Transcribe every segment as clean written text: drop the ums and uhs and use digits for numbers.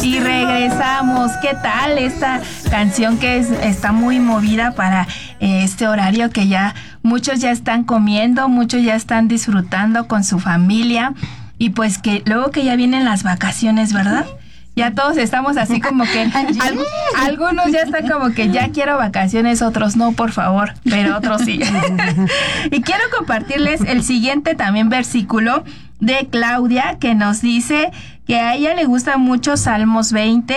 Y regresamos. ¿Qué tal esta canción que está muy movida para este horario que ya muchos ya están comiendo, muchos ya están disfrutando con su familia y pues que luego que ya vienen las vacaciones, ¿verdad? Ya todos estamos así como que algunos ya están como que ya quiero vacaciones, otros no, por favor, pero otros sí. Y quiero compartirles el siguiente también versículo de Claudia, que nos dice que a ella le gusta mucho Salmos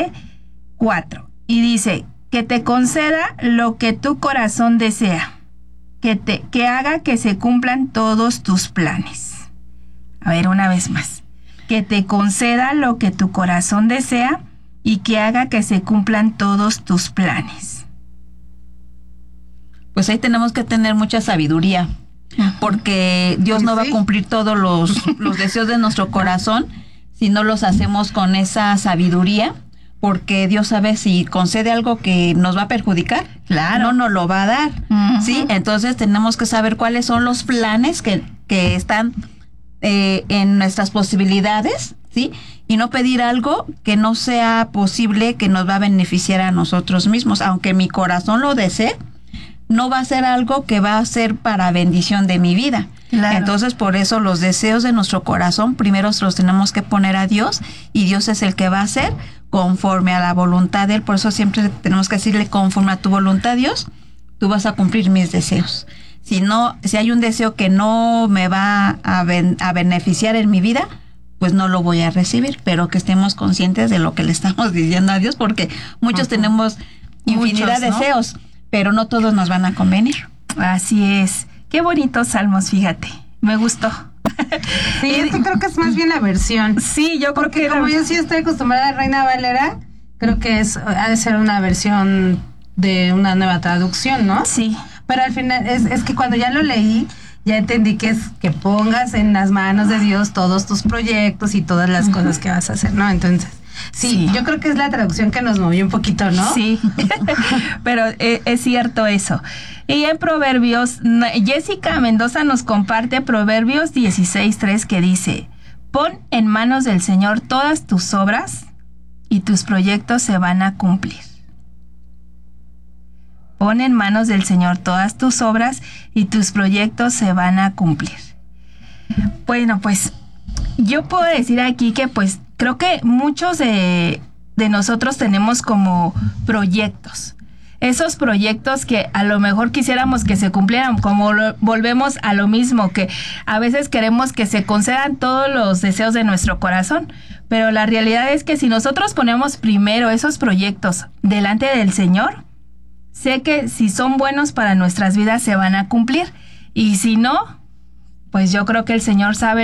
24 y dice: que te conceda lo que tu corazón desea, que haga que se cumplan todos tus planes. A ver, una vez más. Que te conceda lo que tu corazón desea y que haga que se cumplan todos tus planes. Pues ahí tenemos que tener mucha sabiduría, porque Dios no va a cumplir todos los deseos de nuestro corazón si no los hacemos con esa sabiduría, porque Dios sabe si concede algo que nos va a perjudicar, claro, no nos lo va a dar, ¿sí? Entonces tenemos que saber cuáles son los planes que están en nuestras posibilidades, ¿sí? Y no pedir algo que no sea posible, que nos va a beneficiar a nosotros mismos. Aunque mi corazón lo desee, no va a ser algo que va a ser para bendición de mi vida. Claro. Entonces, por eso los deseos de nuestro corazón, primero los tenemos que poner a Dios, y Dios es el que va a hacer conforme a la voluntad de Él. Por eso siempre tenemos que decirle: conforme a tu voluntad, Dios, tú vas a cumplir mis deseos. Si hay un deseo que no me va a beneficiar en mi vida, pues no lo voy a recibir, pero que estemos conscientes de lo que le estamos diciendo a Dios, porque muchos tenemos infinidad de deseos, pero no todos nos van a convenir. Así es. Qué bonitos salmos, fíjate. Me gustó. Sí, esto creo que es más bien la versión. Sí, yo creo que como yo sí estoy acostumbrada a Reina Valera, creo que ha de ser una versión de una nueva traducción, ¿no? Sí. Pero al final es que cuando ya lo leí, ya entendí que es que pongas en las manos de Dios todos tus proyectos y todas las cosas que vas a hacer, ¿no? Entonces, sí, yo creo que es la traducción que nos movió un poquito, ¿no? Sí, pero es cierto eso. Y en Proverbios, Jessica Mendoza nos comparte Proverbios 16:3, que dice: pon en manos del Señor todas tus obras y tus proyectos se van a cumplir. Pon en manos del Señor todas tus obras y tus proyectos se van a cumplir. Bueno, pues yo puedo decir aquí que pues creo que muchos de nosotros tenemos como proyectos. Esos proyectos que a lo mejor quisiéramos que se cumplieran, como volvemos a lo mismo, que a veces queremos que se concedan todos los deseos de nuestro corazón, pero la realidad es que si nosotros ponemos primero esos proyectos delante del Señor, sé que si son buenos para nuestras vidas se van a cumplir, y si no, pues yo creo que el Señor sabe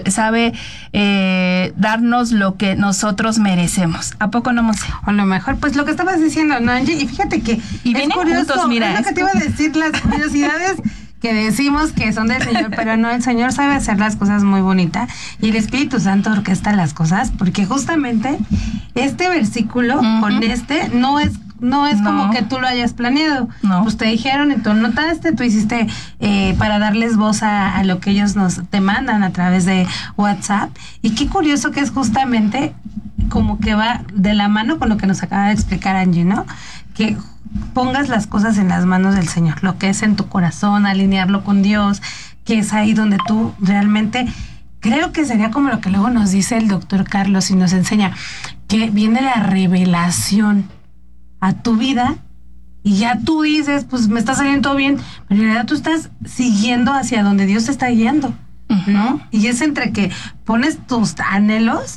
darnos lo que nosotros merecemos. ¿A poco no, Monse? A lo mejor, pues lo que estabas diciendo, ¿no, Angie? Y fíjate que y es curioso, juntos, mira, es lo que te iba a decir, las curiosidades que decimos que son del Señor, pero no, el Señor sabe hacer las cosas muy bonitas y el Espíritu Santo orquesta las cosas, porque justamente este versículo con no es como que tú lo hayas planeado. No. Pues te dijeron y tú notaste, tú hiciste para darles voz a lo que ellos te mandan a través de WhatsApp. Y qué curioso que es justamente como que va de la mano con lo que nos acaba de explicar Angie, ¿no? Que pongas las cosas en las manos del Señor, lo que es en tu corazón, alinearlo con Dios, que es ahí donde tú realmente... Creo que sería como lo que luego nos dice el doctor Carlos y nos enseña, que viene la revelación a tu vida y ya tú dices, pues me está saliendo todo bien, pero en realidad tú estás siguiendo hacia donde Dios te está guiando, ¿no? Y es entre que pones tus anhelos